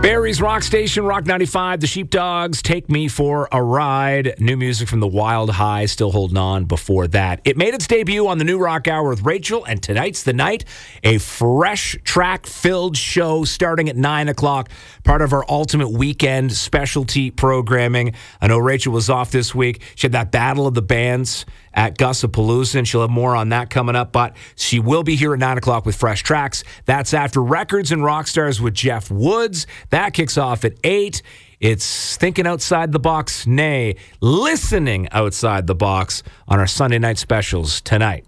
Barrie's Rock Station, Rock 95, the Sheepdogs, Take Me for a Ride. New music from the Wild High, still holding on before that. It made its debut on the New Rock Hour with Rachel, and tonight's the night. A fresh track-filled show starting at 9 o'clock, part of our Ultimate Weekend specialty programming. I know Rachel was off this week. She had that Battle of the Bands at Gussapalooza, and she'll have more on that coming up, but she will be here at 9 o'clock with fresh tracks. That's after Records and Rockstars with Jeff Woods. That kicks off at 8. It's thinking outside the box, nay, listening outside the box on our Sunday night specials tonight.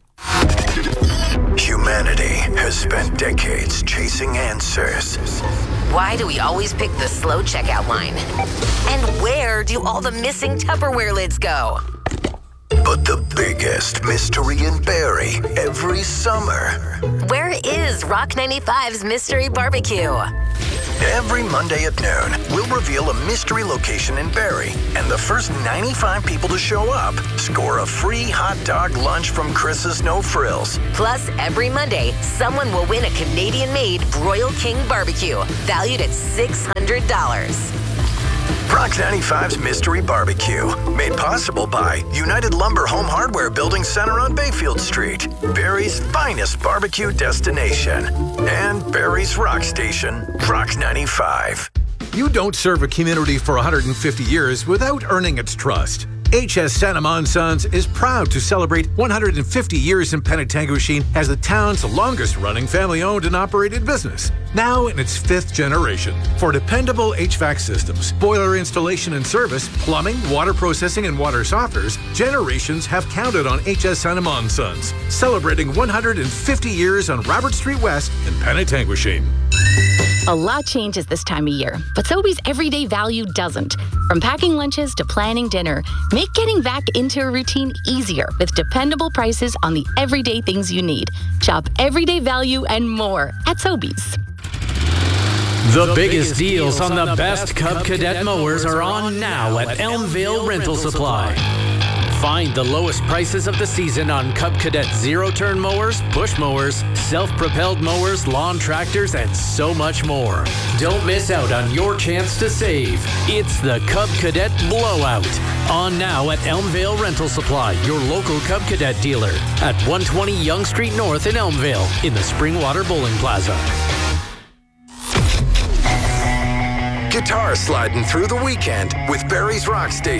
Humanity has spent decades chasing answers. Why do we always pick the slow checkout line? And where do all the missing Tupperware lids go? But the biggest mystery in Barrie every summer. Where is Rock 95's Mystery Barbecue? Every Monday at noon, we'll reveal a mystery location in Barrie, and the first 95 people to show up score a free hot dog lunch from Chris's No Frills. Plus, every Monday, someone will win a Canadian-made Royal King Barbecue, valued at $600. Rock 95's Mystery Barbecue, made possible by United Lumber Home Hardware Building Center on Bayfield Street, Barrie's finest barbecue destination, and Barrie's Rock Station, Rock 95. You don't serve a community for 150 years without earning its trust. HS Sanamon Sons is proud to celebrate 150 years in Penetanguishene as the town's longest-running family-owned and operated business, now in its 5th generation. For dependable HVAC systems, boiler installation and service, plumbing, water processing, and water softeners, generations have counted on HS Sanamon Sons, celebrating 150 years on Robert Street West in Penetanguishene. A lot changes this time of year, but Sobeys everyday value doesn't. From packing lunches to planning dinner, make getting back into a routine easier with dependable prices on the everyday things you need. Shop everyday value and more at Sobeys. The biggest deals on the best Cub Cadet mowers are on now at Elmvale Rental Supply. Find the lowest prices of the season on Cub Cadet zero-turn mowers, push mowers, self-propelled mowers, lawn tractors, and so much more. Don't miss out on your chance to save. It's the Cub Cadet Blowout. On now at Elmvale Rental Supply, your local Cub Cadet dealer. At 120 Yonge Street North in Elmvale, in the Springwater Bowling Plaza. Guitar sliding through the weekend with Barrie's Rock Station.